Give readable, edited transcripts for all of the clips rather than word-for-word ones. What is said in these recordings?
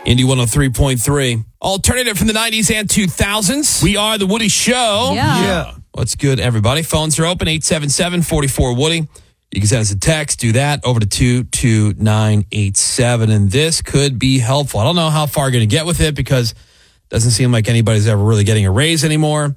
Indy 103.3. Alternative from the 90s and 2000s. We are The Woody Show. Yeah. What's good, everybody? Phones are open, 877-44-WOODY. You can send us a text. Do that over to 22987. And this could be helpful. I don't know how far you're going to get with it because it doesn't seem like anybody's ever really getting a raise anymore.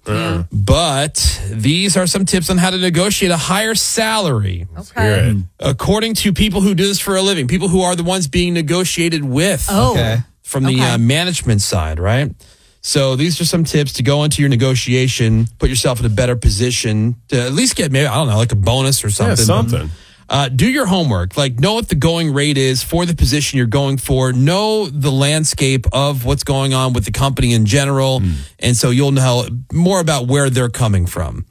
But these are some tips on how to negotiate a higher salary. Okay. According to people who do this for a living, people who are the ones being negotiated with. From the management side, right? So these are some tips to go into your negotiation, put yourself in a better position to at least get maybe, I don't know, like a bonus or something. Yeah, something. Do your homework. Like, know what the going rate is for the position you're going for. Know the landscape of what's going on with the company in general. And so you'll know more about where they're coming from.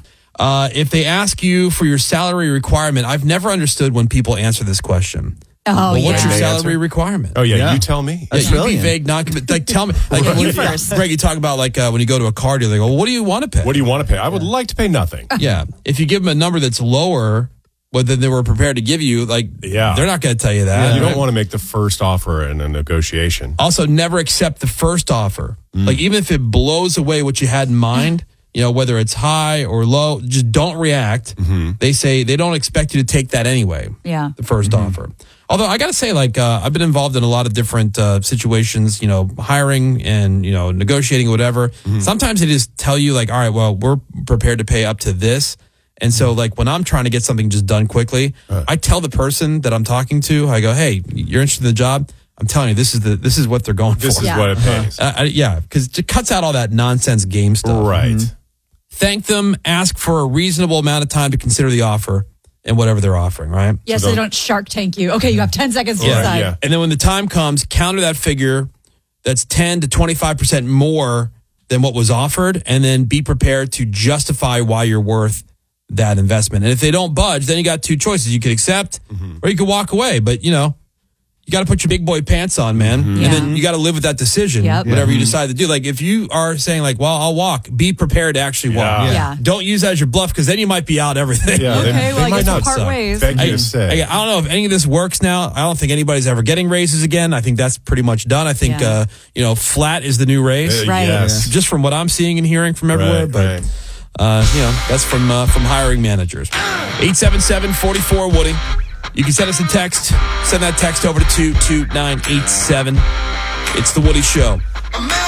If they ask you for your salary requirement, I've never understood when people answer this question. What's your salary requirement? Oh, yeah, you tell me. You be vague, like tell me. Like you first. Greg, you talk about like when you go to a car dealer, they go, well, what do you want to pay? What do you want to pay? I would like to pay nothing. Yeah. If you give them a number that's lower than they were prepared to give you, like they're not going to tell you that. You don't want to make the first offer in a negotiation. Also, never accept the first offer. Like even if it blows away what you had in mind, you know, whether it's high or low, just don't react. They say they don't expect you to take that anyway. Yeah. The first offer. Although I got to say, like, I've been involved in a lot of different situations, you know, hiring and, you know, negotiating, whatever. Sometimes they just tell you, like, all right, well, we're prepared to pay up to this. And so, like, when I'm trying to get something just done quickly, I tell the person that I'm talking to, I go, hey, you're interested in the job? I'm telling you, this is what they're going for. This is what it pays. Because it cuts out all that nonsense game stuff. Right. Thank them, ask for a reasonable amount of time to consider the offer. And whatever they're offering, right? Yes, so they don't Shark Tank you. Okay, you have 10 seconds to decide. Yeah. And then when the time comes, counter that figure that's 10 to 25% more than what was offered, and then be prepared to justify why you're worth that investment. And if they don't budge, then you got two choices. You could accept or you could walk away. But, you know, you got to put your big boy pants on, man. And then you got to live with that decision, whatever you decide to do. Like, if you are saying, like, well, I'll walk, be prepared to actually walk. Yeah. Don't use that as your bluff, because then you might be out everything. Yeah, Okay, well, I guess we'll part suck. ways. Beg you to say. I don't know if any of this works now. I don't think anybody's ever getting raises again. I think that's pretty much done. I think, you know, flat is the new raise. Right. Yes. Just from what I'm seeing and hearing from everywhere. Right. You know, that's from hiring managers. 877-44-WOODY. You can send us a text. Send that text over to 22987. It's The Woody Show.